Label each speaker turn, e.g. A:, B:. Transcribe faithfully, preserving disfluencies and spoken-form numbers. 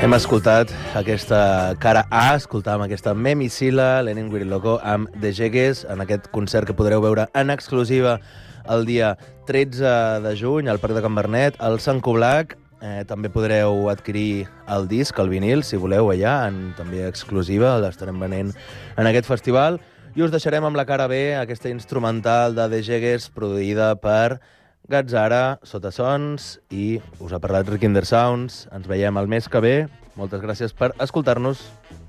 A: Hem escoltat aquesta cara A, escoltàvem aquesta Memisila, Lenin Guiriloko amb The Jegues, en aquest concert que podreu veure en exclusiva el dia tretze de juny al Parc de Can Bernet, al Sant Coblac. Eh, també podreu adquirir el disc, el vinil, si voleu, allà, en també exclusiva, l'estarem venent en aquest festival. I us deixarem amb la cara B, aquesta instrumental de The Jegues, produïda per Gazzara, Sota Sons, i us ha parlat Rikinder Sounds. Ens veiem el mes que ve. Moltes gràcies per escoltar-nos.